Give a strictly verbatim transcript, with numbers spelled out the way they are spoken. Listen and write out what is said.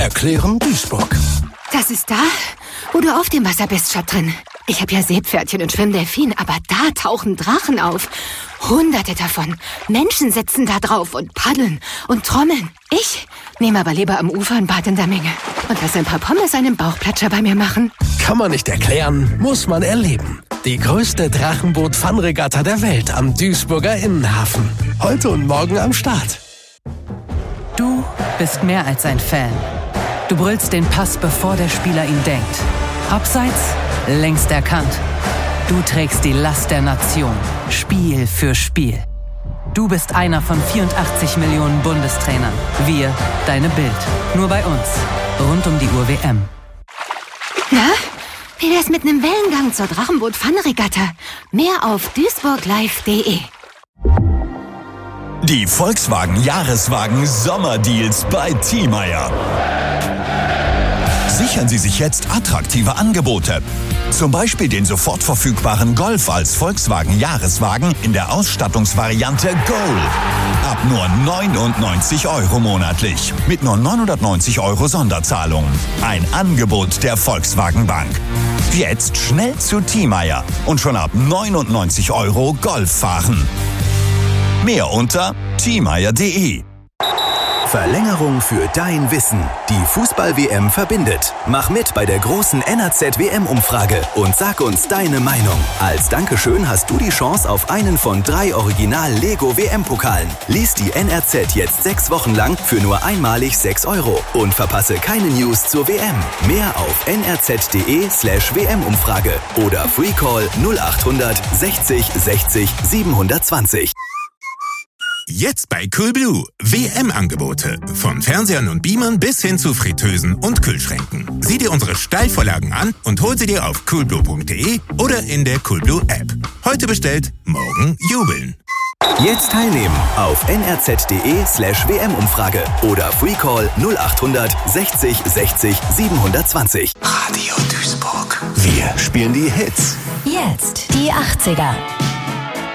erklären Duisburg. Das ist da, wo du auf dem Wasser bist, Schatrin. Ich habe ja Seepferdchen und Schwimmdelfin, aber da tauchen Drachen auf. Hunderte davon. Menschen sitzen da drauf und paddeln und trommeln. Ich nehme aber lieber am Ufer ein Bad in der Menge und lasse ein paar Pommes einen Bauchplatscher bei mir machen. Kann man nicht erklären, muss man erleben. Die größte Drachenboot-Fun-Regatta der Welt am Duisburger Innenhafen. Heute und morgen am Start. Du bist mehr als ein Fan. Du brüllst den Pass, bevor der Spieler ihn denkt. Abseits, längst erkannt. Du trägst die Last der Nation, Spiel für Spiel. Du bist einer von vierundachtzig Millionen Bundestrainern. Wir, deine Bild. Nur bei uns. Rund um die Uhr W M. Na, wie wär's mit einem Wellengang zur Drachenboot-Fun-Regatta? Mehr auf duisburglive punkt de. Die Volkswagen-Jahreswagen-Sommerdeals bei Thiemeyer. Sichern Sie sich jetzt attraktive Angebote. Zum Beispiel den sofort verfügbaren Golf als Volkswagen-Jahreswagen in der Ausstattungsvariante Gold. Ab nur neunundneunzig Euro monatlich. Mit nur neunhundertneunzig Euro Sonderzahlung. Ein Angebot der Volkswagen Bank. Jetzt schnell zu Thiemeyer und schon ab neunundneunzig Euro Golf fahren. Mehr unter thiemeyer punkt de. Verlängerung für dein Wissen. Die Fußball-W M verbindet. Mach mit bei der großen N R Z-W M-Umfrage und sag uns deine Meinung. Als Dankeschön hast du die Chance auf einen von drei Original-Lego-W M-Pokalen. Lies die N R Z jetzt sechs Wochen lang für nur einmalig sechs Euro und verpasse keine News zur W M. Mehr auf nrz.de slash WM-Umfrage oder Freecall null achthundert sechzig sechzig siebenhundertzwanzig. Jetzt bei Coolblue. W M-Angebote. Von Fernsehern und Beamern bis hin zu Fritteusen und Kühlschränken. Sieh dir unsere Steilvorlagen an und hol sie dir auf coolblue punkt de oder in der Coolblue-App. Heute bestellt, morgen jubeln. Jetzt teilnehmen auf nrz.de slash WM-Umfrage oder Freecall null achthundert sechzig sechzig siebenhundertzwanzig. Radio Duisburg. Wir spielen die Hits. Jetzt die achtziger.